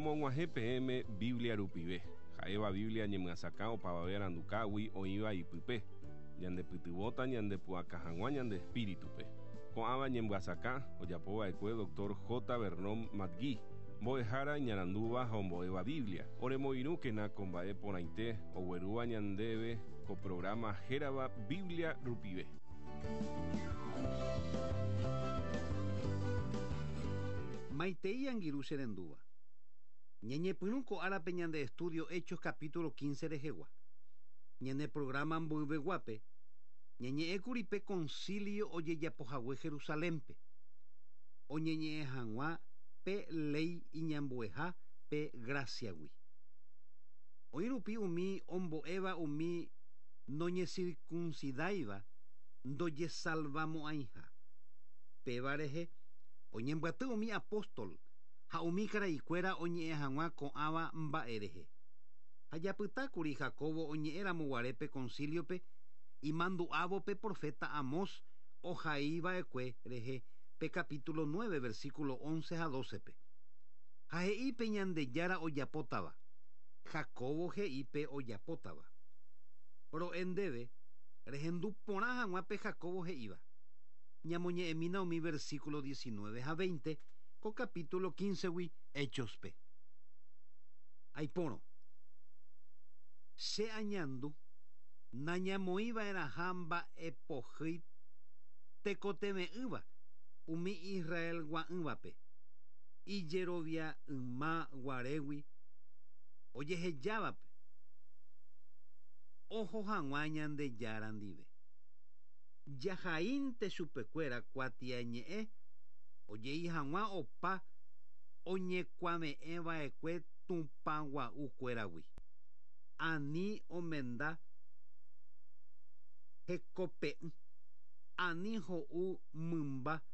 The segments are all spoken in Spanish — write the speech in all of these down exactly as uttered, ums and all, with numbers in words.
Ñomong'uahẽ peẽme Biblia rupive. Ha'éva Biblia ñemyasaka opavave arandukágui oĩva ipype. Ñandepytyvõta ñandepu'aka hag̃ua ñande espíritupe. Ko'ãva ñembyasaka ojapova'ekue doctor J. Vernon McGee. Mbo'ehára ñarandúva ha ombo'éva Biblia. Oremoirũkena ko mba'e porãite oguerúva ñandéve ko programa hérava Biblia rupive. Maitei angirũ che rendúva. Ñeñepyrũ ko árape ñande estudio Hechos capítulo quince rehegua. Ñane programa mboyveguápe ñeñe'ẽkuri pe concilio ojejapohague Jerusalémpe. Oñeñe'ẽ hag̃ua pe ley iñambueha pe graciagui. Oĩrupi umi ombo'éva umi noñecircuncidáiva ndojesalvamo'ãiha. Péva rehe oñembyaty umi apóstol ha umi karaikuéra oñe'ẽ hag̃ua ko'ãva mba'e rehe. Ha japytákuri Jacobo oñe'ẽramoguare pe conciliope imandu'ávope profeta Amós ohaíva'ekue rehe pe capítulo nueve versículo once ha doce-pe. Ha he'ípe Ñandejára ojapótava. Jacobo he'ípe ojapótava. Ro'e ndéve rehendu porã hag̃ua pe Jacobo he'íva. Ñamoñe'ẽmína umi versículo diecinueve ha veinte ko capítulo quince-gui Hechospe. Aipórõ. Che añandu nañamoĩva'erãha mba'epohýi tekoteme'ỹva umi Israel gua'ỹvape. Ijerovia yma guarégui ojehejávape. Oho hag̃ua Ñandejára ndive. Jahaínte chupekuéra kuatiañe'ẽ ojei hag̃ua opa oñekuaame'ẽva'ekue tupãgua'ukuéragui. Ani omenda hekope'ỹ, ani ho'u mymba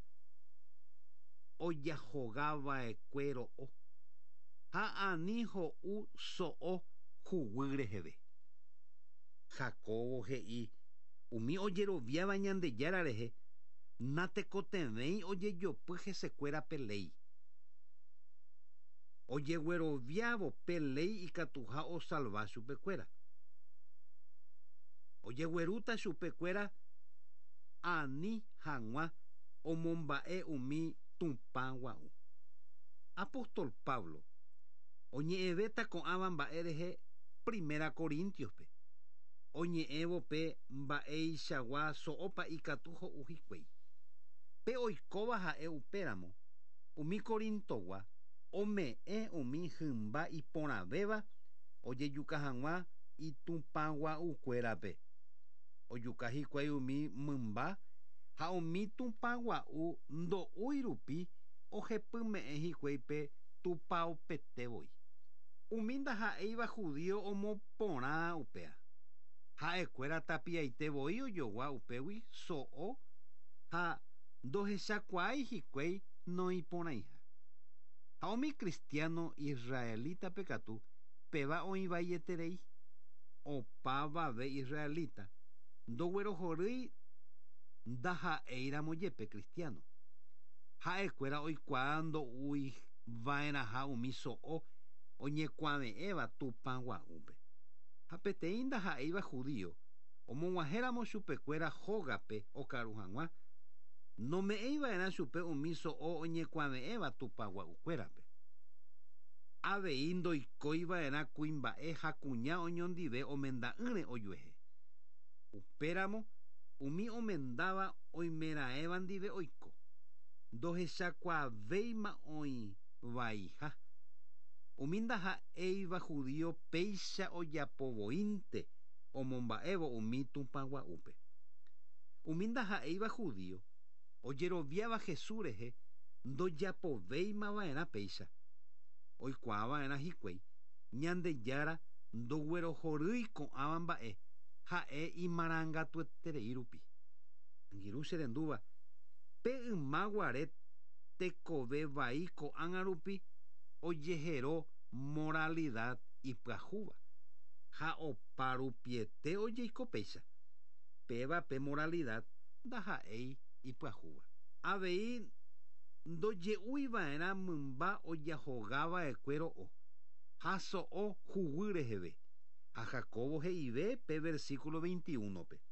ojahogava'ekue ro'o ha ani ho'u so'o huguy reheve. Jacobo he'i umi ojeroviáva Ñandejára rehe natekotevẽi ojejopy hesekuéra pe ley. Ojegueroviávo pe ley ikatuha osalva chupekuéra. Ojeguerúta chupekuéra ani hag̃ua omomba'e umi tupã gua'u. Apóstol Pablo oñe'ẽvéta ko'ãva mba'e rehe Primera Corintiospe. Oñe'ẽvo pe mba'eichagua so'ópa ikatu ho'u hikuái. Pe oikóva ha'e upéramo umi Korintogua ome'ẽ umi hymba iporãvéva ojejuka hag̃ua itupãgua'ukuérape. Ojuka hikuái umi mymba ha umi tupãgua'u ndo'úi rupi ohepyme'ẽ hikuái pe tupãopetevoi. Umi ndaha'éiva judío omoporã upéa. Ha'ekuéra tapiaitevoi ojogua upégui so'o ha ndohechakuaái hikuái noĩporãiha. Ha umi cristiano israelita pe katu péva oĩvaieterei. Opavave israelita ndoguerohorýi ndaha'éiramo jepe cristiano. Ha'ekuéra oikuaa ndo'úiva'erãha umi so'o oñekuaame'ẽva tupã gua'úpe. Ha peteĩ ndaha'éiva judío omog̃uahẽramo chupekuéra hógape okaru hag̃ua nome'ẽiva'erã chupe umi so'o oñekuaame'ẽva tupã gua'ukuérape. Avei ndoikóiva'erã kuimba'e ha kuña oñondive omenda'ỹre ojuehe. Upéramo umi omendáva oimeraẽva ndive oiko. Ndohechakuaavéima oĩvaiha. Umi ndaha'éiva judío péicha ojapovoínte omomba'évo umi tupã gua'úpe. Umi ndaha'éiva judío ojeroviáva Jesús rehe ndojapovéimava'erã péicha. Oikuaava'erã hikuái Ñandejára ndoguerohorýi ko'ãva mba'e ha'e imarangatueterei rupi. Angirũ che rendúva pe yma guare tekove vai ko'ág̃a rupi ojehero moralidad ipyahúva ha opa rupiete ojeiko péicha. Péva pe moralidad ndaha'éi ipyahúva. Avei ndoje'úiva'erã mymba ojahogava'ekue ro'o haso o juguyreheve. A Jacobo heive pe versículo veintiuno pe.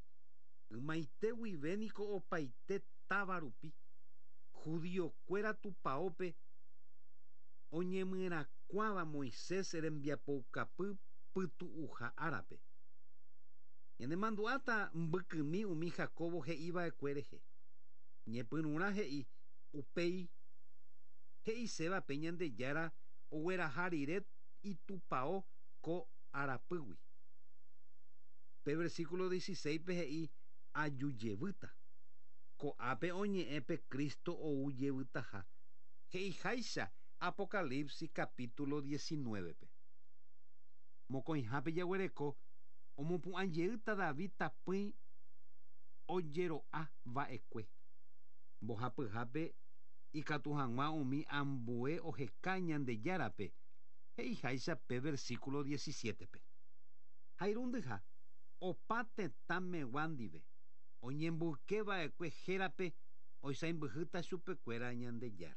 Maite guivénico opaite távarupi. Judío kuéra tupaópe oñemyrakuãva Moisés rembiapoukapy pytu'uha árape. Ñanemandu'áta mbykymi umi Jacobo he'iva'ekue rehe. Ñepyrũrã he'i upéi he'isévape Ñandejára ogueraha rire itupão ko arapýgui. Pe versículo dieciséis pe he'i ajujevýta. Ko'ápe oñe'ẽ pe Cristo oujevýtaha. He'iháicha Apocalipsis capítulo diecinueve pe. Mokõihápe jaguereko omopu'ãjeýta David tapỹi ojero'a va'ekue. Mbohapyhápe ikatu hag̃ua umi ambue oheka Ñandejárape. He'iháicha pe versículo diecisiete pe. Hairundyha opa tetã megua ndive oñembykeva'ekue hérape oisãimbyhýta chupekuéra Ñandejára.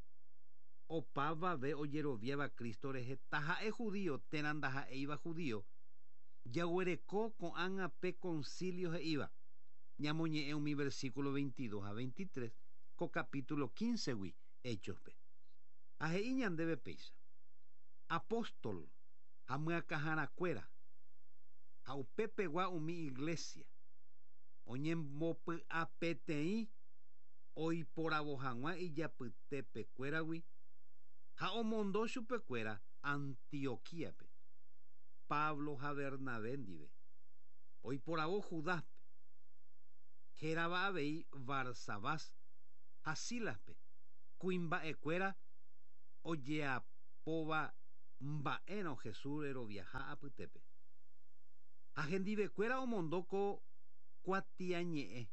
Opa vave ojeroviáva Kristo rehe taha'e judío térã ndaha'éiva judío jaguereko ko'ág̃a pe concilio he'íva. Ñamoñe'ẽ umi versículo veintidós a veintitrés ko capítulo quince-gui Hechospe. Ahe'i ñandéve péicha apóstol ha myakara'ãkuéra ha upépegua umi iglesia oñembopy'a peteĩ oiporavo hag̃ua ijapytépekuéragui ha omondo chupekuéra Antioquíape Pablo ha Bernabé ndive. Oiporavo Judaspe, hérava avei Barsabás ha Sílaspe, kuimba'ekuéra ojeapóva mba'érõ Jesús reroviaha apytépe. Ha hendivekuéra omondo ko kuatiañe'ẽ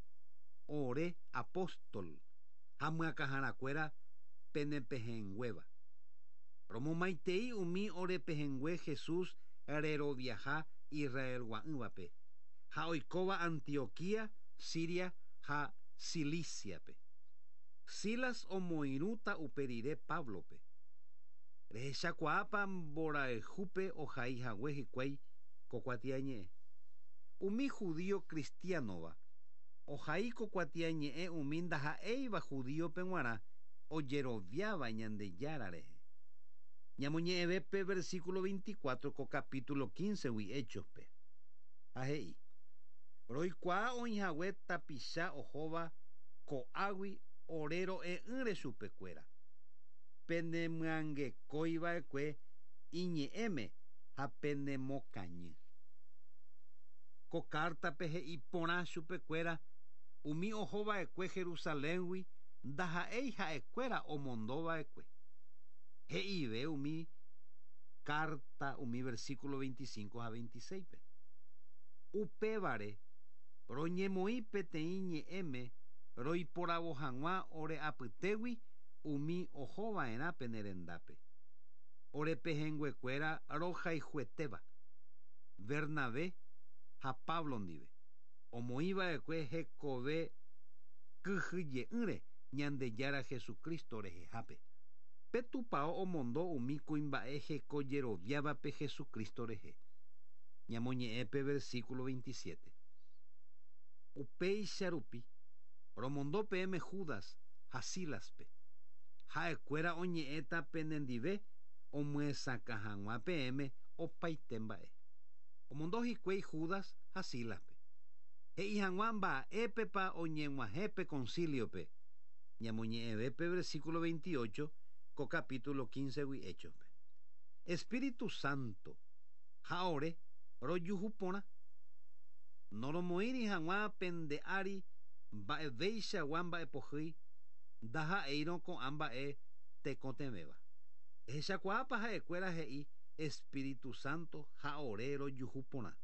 ore apóstol ha myakara'ãkuéra penepehẽnguéva. Romomaitei umi orepehẽngue Jesús reroviaha Israel gua'ỹvape ha oikóva Antioquía, Siria ha Cilíciape. Silas omoirũta upe rire Pablope. Rehechakuaápa mborayhúpe ohaihague hikuái ko kuatiañe'ẽ. Umi judío cristianova ohai ko kuatiañe'ẽ umi ndaha'éiva judíope g̃uarã ojeroviáva Ñandejára rehe. Ñamoñe'ẽve pe versículo veinticuatro ko capítulo quince-gui Hechospe. Ha he'i roikuaa oĩhague tapicha ohóva ko'águi orero'e'ỹre chupekuéra penemyangekóiva'ekue iñe'ẽme ha penemokañy. Ko cartape he'i porã chupekuéra umi ohova'ekue Jerusaléngui ndaha'éi ha'ekuéra omondova'ekue. He'ive umi carta umi versículo veinticinco ha veintiséis pe. Upévare roñemoĩ peteĩ ñe'ẽme roiporavo hag̃ua ore'apytégui umi ohova'erã pe nerendápe. Orepehẽnguekuéra rohayhuetéva Bernabé ha Pablo ndive. Omoĩva'ekue hekove kyhyje'ỹre Ñandejára Jesucristo rehehápe. Petupão omondo umi kuimba'e hekojeroviávape Jesucristo rehe. Ñamoñe'ẽ pe versículo veintisiete. Upéicha rupi romondo peẽme Judas ha Sílaspe. Ha'ekuéra oñe'ẽta penendive omyesãka hag̃ua peẽme opaite mba'e. Omondo hikuái Judas ha Sílaspe. He'i hag̃ua mba'épepa oñeg̃uahẽ pe conciliope. Ñamoñe'ẽve pe versículo veintiocho ko capítulo quince-gui Hechospe. Espíritu Santo ha ore rojuhu porã. Noromoĩri hag̃ua pende'ári mba'evéichagua mba'epohýi ndaha'éirõ ko'ã mba'e tekotevẽva. Ehechakuaápa ha'ekuéra he'i Espíritu Santo ha ore rojuhu porã.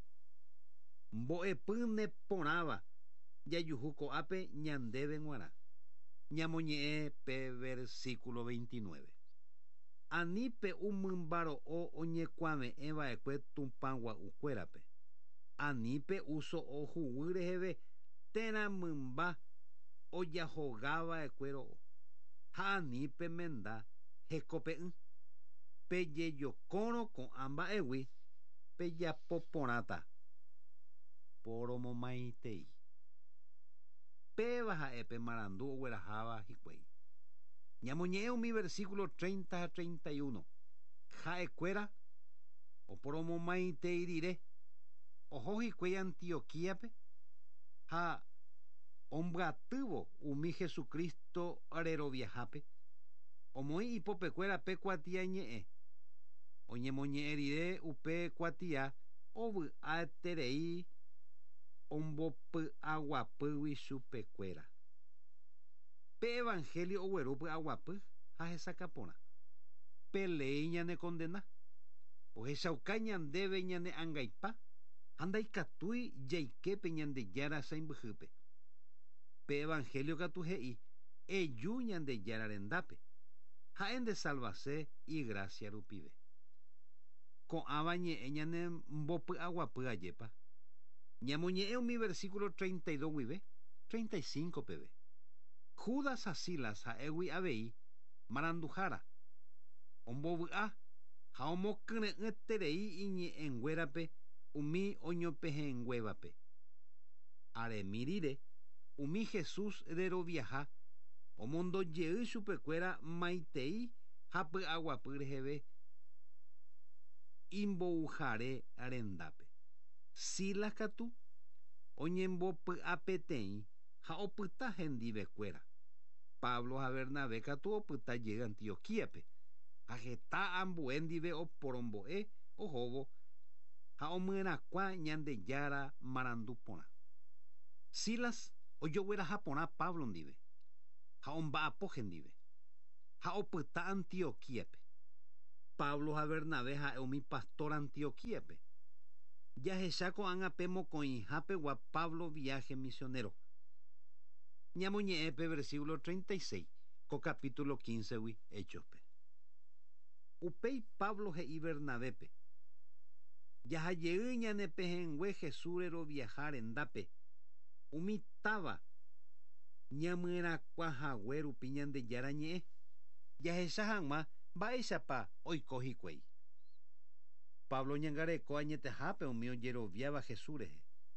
Mbo'epy ne porãva jajuhu ko'ápe ñandéve g̃uarã. Ñamoñe'ẽ pe versículo veintinueve. Anípe umymbaro'o oñekuaave'ẽva'ekue tupã gua'ukuérape. Anípe uso'o huguy reheve térã mymba ojahogava'ekue ro'o. Ha anípe menda hekope'ỹ. peje yokórõ ko'ãmba'egui pejapoporãta poromomaitei. Péva ha'épe marandu ogueraháva hikuái. Ñamoñe'ẽ umi versículo treinta a treinta y uno. Ha'ekuéra oporomomaitei rire oho hikuái Antioquíape ha ombyatyvo umi Jesukristo reroviahápe omoĩ ipopekuéra pe kuatia ñe'ẽ oñemoñe'ẽ rire upe kuatia ovy'aiterei ombopy'aguapýgui chupekuéra. Pe evangelio ogueru py'aguapy ha hesakaporã. Pe ley ñane kondena. Ohechauka ñandéve ñane ãngaipa ha ndaikatúi jaiképe Ñandejára saimbyhýpe. Pe evangelio katu he'i eju Ñandejára rendápe. Ha'énte salvase y gracia rupive. Ko'ãva ñe'ẽ ñane mbopy'aguapy ajépa. Ñamoñe'ẽ umi versículo treinta y dos guive, treinta y cinco peve. Judas ha Silas ha'égui avei maranduhára ombovy'a ha omokyre'ỹterei iñe'ẽnguérape umi oñopehenguévape. Aremi rire umi Jesús reroviaha omondojey chupekuéra maitei ha py'aguapy reheve imbouhare rendápe. Silas katu oñembopy'a peteĩ ha opyta hendivekuéra. Pablo ha Bernabé katu opytajey Antioquíape ha heta ambue ndive oporombo'e ohóvo ha omy'ẽrakua Ñandejára marandu porã. Silas ojogueraha porã Pablo ndive ha omba'apo hendive ha opyta Antioquíape. Pablo ha Bernabé ha'e umi pastor Antioquíape. Jahecha ko'ág̃ape mokõihápegua Pablo viaje misionero. Ñamoñe'ẽ pe versículo treinta y seis ko capítulo quince gui Hechospe. Upéi Pablo he'i Bernabépe: jahajey ñanepehengue Jesús reroviaha rendápe umi táva ñamy'ẽrakuahague rupi Ñandejára ñe'ẽ. Jahecha hag̃ua mba'éichapa oiko hikuái. Pablo ñangareko añetehápe umi ojeroviáva Jesús rehe.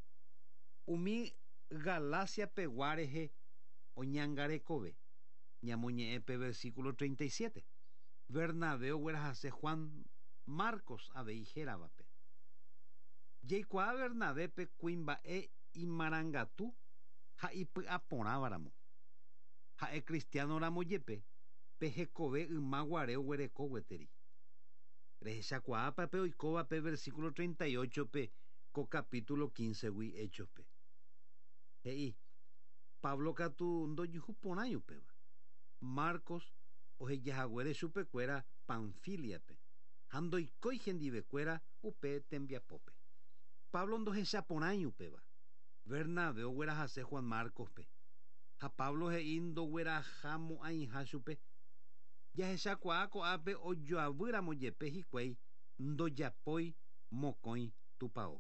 Umi Galacia pegua rehe oñangarekove. Ñamoñe'ẽ pe versículo treinta y siete. Bernabé oguerahase Juan Marcos avei héravape. Jaikuaa Bernabépe kuimba'e imarangatu ha ipy'aporãvaramo. Ha'e kristianoramo jepe pe hekove yma guare oguereko gueteri. Rehechakuaápa pe oikóva pe versículo treinta y ocho pe ko capítulo quince gui Hechospe. He'i Pablo katu ndojuhu porãi upéva. Marcos ohejahaguére chupekuéra Panfiliape ha ndoikói hendivekuéra upe tembiapópe. Pablo ndohecha porãi upéva. Bernabé oguerahase Juan Marcospe ha Pablo he'i ndoguerahamo'ãiha chupe. Jahechakuaa ko'ápe ojoavýramo jepe hikuái ndojapói mokõi tupão.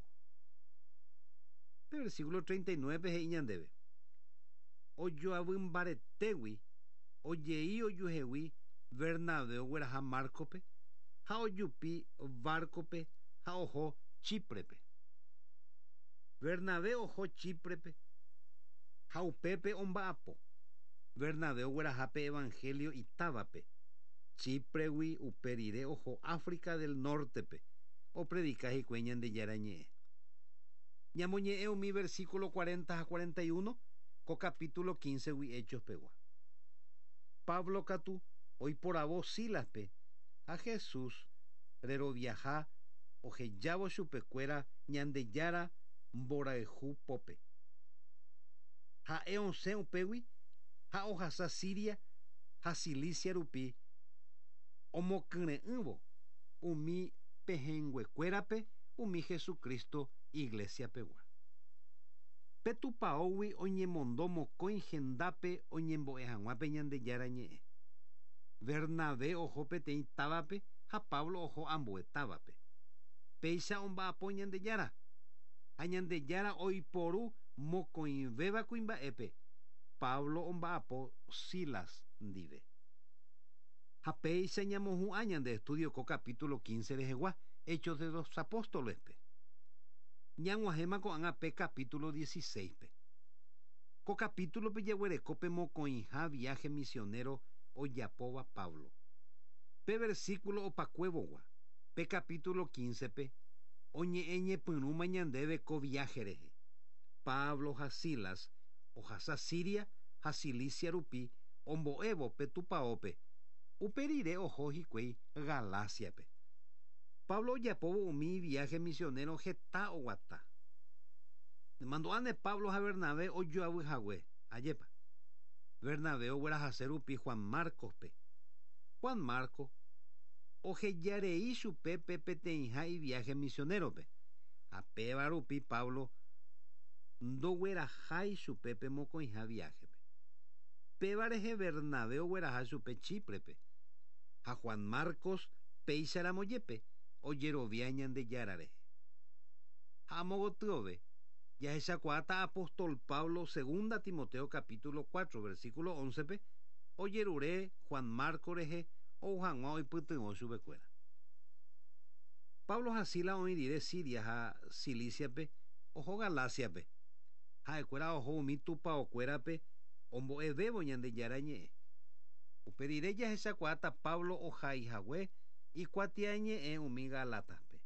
Versículo treinta y nueve he'i ñandéve: ojoavymbaretégui ojei ojuhegui Bernabé ogueraha Marcope ha ojupi barcope ha oho Chíprepe. Bernabé oho Chíprepe ha upépe omba'apo. Bernabé oguerahápe evangelio itávape. Chípregui upe rire oho África del Nortepe opredika hikuái Ñandejára ñe'ẽ. Ñamoñe'ẽ umi versículo cuarenta a cuarenta y uno ko capítulo quince gui Hechospegua. Pablo katu oiporavo Silaspe ha Jesús reroviaha ohejávo chupekuéra Ñandejára mborayhu pópe. Ha'e osẽ upégui ha ohasa Siria ha Cilicia rupi omokyre'ỹvo umi pehenguekuérape umi Jesukristo iglesiapegua. Petupãógui oñemondo mokõi hendápe oñembo'e hag̃ua pe Ñandejára ñe'ẽ. Bernabé oho peteĩ távape ha Pablo oho ambue távape. Péicha omba'apo Ñandejára ha Ñandejára oiporu mokõivéva kuimba'épe. Pablo omba'apo Silas ndive. Japei señamos un año de estudio co capítulo quince de Jehová, Hechos de los Apóstoles, pe. Ñanguajema con A P capítulo dieciséis, pe. Co capítulo pe yehuereco pe mocoinja viaje misionero o Yapoba Pablo. Pe versículo opacuevogua, pe capítulo quince, pe. Oñe eñe punuma ñandebe co viajereje. Pablo Jasilas, o Jasa Siria, Jasilicia rupi, omboevo pe tupaope. Uperire ojo hicuei Galacia, pe. Pablo Yapobo umi viaje misionero geta o guata. Mandó ane Pablo a Bernabé o yo a Jagüe, ayepa. Bernabé o huera hacer upi Juan Marcos, pe. Juan Marcos, o yarei su pepe peteja y viaje misionero, pe. A pe barupi Pablo, ndo huera jai su pepe moco hija viaje, pe. Pe bareje Bernabé o huera jai su pe Chipre, pe. A Juan Marcos, pe isaramoyepe, o yeroviañan de yarareje. Amogotrove. Ya esa cuata apóstol Pablo, segunda Timoteo capítulo cuatro, versículo once, pe, o yerure Juan Marco reje, o Juan hoy putuo su becuera. Pablo Jasila hoy diré Siria, ja Cilicia, pe, ojo Galacia, pe, ja ecuera ojo mi tupa o cuera, pe, ombo ebebo ñan de yarañe. Uperire ya esa cuata Pablo o jaijagüe, y cuatiañe e umiga lata, pe.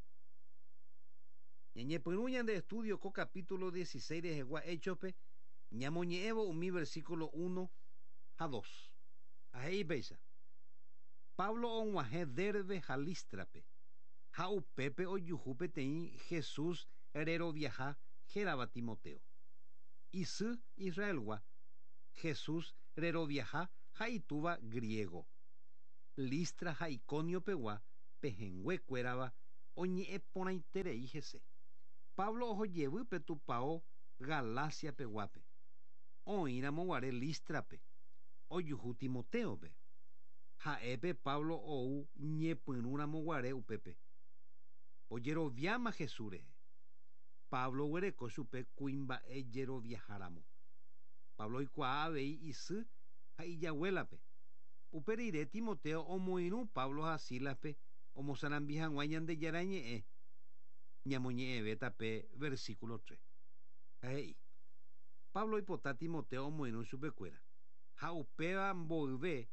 Ñañe peruñan de estudio co capítulo dieciséis de Jehová Hechope, ñamoñeevo umi versículo uno a dos. Ahí pesa. Pablo onwaje derbe jalistrape. Ja upepe o yujupe tein Jesús herero viaja geraba Timoteo. Y su Israelwa Jesús herero viaja jaituba griego. Listra ja iconio pewa pejengüe cueraba oñe pona interei jese. Pablo ojo llevu pe tu pao Galacia pe guape. O ira moguare Listrape. O yuju Timoteo pe. Ja epe Pablo ou ñe punura moguare upepe. O yero viama Jesure. Pablo huereco supe cuimba e yero viajaramo. Pablo icua avei isu ja iyahuelape. Uperire Timoteo o moinu Pablo Jasilape o mozarambijan guayan de yarañe e. Ñamoñe beta pe versículo tres. Hey. Pablo hipota Timoteo moeno supecuera. Ja upeba mboive.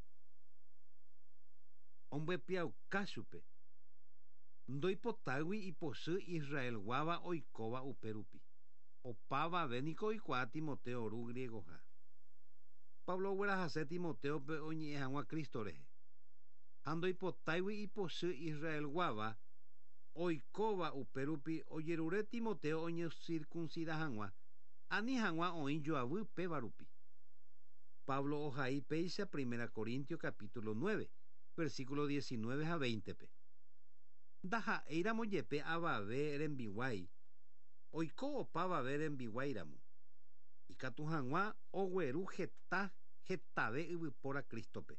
Ombe piau kasupe. Ndo hipotagui hiposu Israel guava oikova uperupi. Opava veniko ikua Timoteo ru griego ja. Pablo huera hase Timoteo pe oñe hangua Cristo reje. Ando hipotagui hiposu Israel guava oikova uperupi oyerure Timoteo oñe circuncida hangua. Ani hangua oin yoavu pe barupi. Pablo ojai peisa primera Corintios capítulo nueve, versículo diecinueve a veinte pe. Daja eiramo yepe ababe rembiwai. Oiko opaba ver en biwairamo. Y katu hangua ogueru geta getabe ibipora Cristope.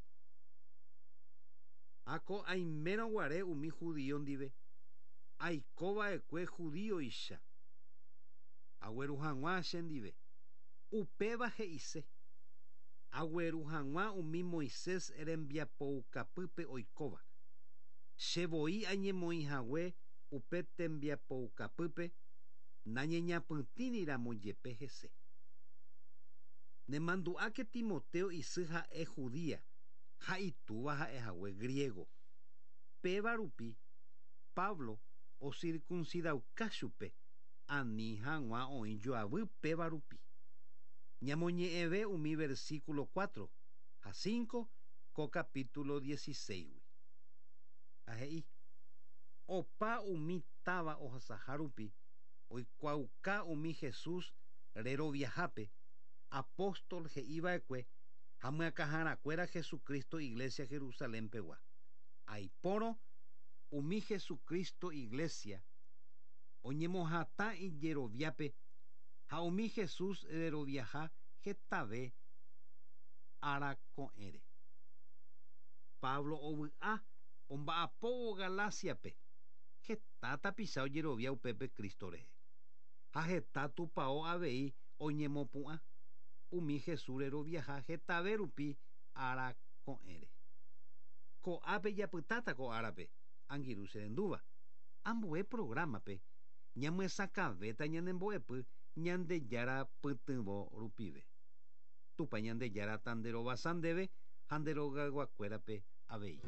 Ako aimero guare umi judío ndive. Aikoba ekue judío isha. Agüeru hangua shendive. Upeba heise. Agüeru hangua umi Moisés erembia poukapype oikoba. Chevoi añemoi hagüe upete embia poukapype. Nañeña pintínira moyepe hese. Ne mandua que Timoteo isija e judía. Ja ituba ja e hagüe griego. Pebarupi. Pablo o circuncida ukashupe. Ani hangua oin yoavu pebarupi. Ñamoñe eve umi versículo cuatro a cinco co capítulo dieciséis. Ahí. Opa umi taba o hasaharupi. Oikuauka umi Jesús rero viajape. Apóstol je iba ekue. Hamua kahara cuera Jesucristo iglesia Jerusalén pewa. Aiporo umi Jesucristo iglesia. Oñemojata y yeroviape. Ha umi Jesús rero viaja getabe ara con ere. Pablo obu'a omba apo Galacia pe. Getata pisao yerovia upepe Cristo reje. Ha getatu pao avei oñemopua. Umi Jesús rero viaja getabe rupi ara con ere. ko ape yapytáta ko árape angiru serendúva ambue programape ñamyesakavéta ñanembo'epy Ñandejára pytyvõ rupive tupa Ñandejára tanderovasa ndéve ha nderogaguakuérape avei.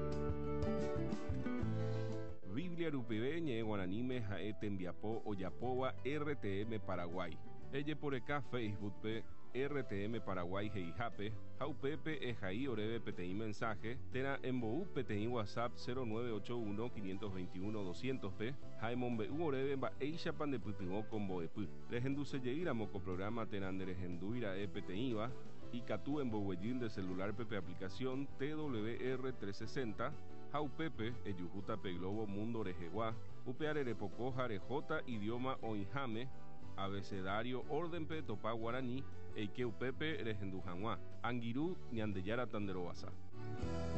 Biblia rupive ñe'ẽ guaraníme ha'e tembiapo ojapóva R T M Paraguay. Ejeporeka Facebookpe R T M Paraguay heihápe ha upépe ehai oréve peteĩ mensaje térã embo'u peteĩ WhatsApp cero nueve ocho uno cinco dos uno doscientos pe ha emombe'u oréve mba'éichapa ndepytyvõ ko mbo'epy. Rehendusejeýramo ko programa térã nderehendúira'e peteĩva ikatu emboguejy nde celularpe pe aplicación T W R trescientos sesenta ha upépe ejuhúta pe Globo Mundo rehegua upe arerepoko ha rejota idioma oĩháme abecedario órdenpe topa guarani eike upépe rehendu hag̃ua. Angirũ Ñandejára Tanderovasa.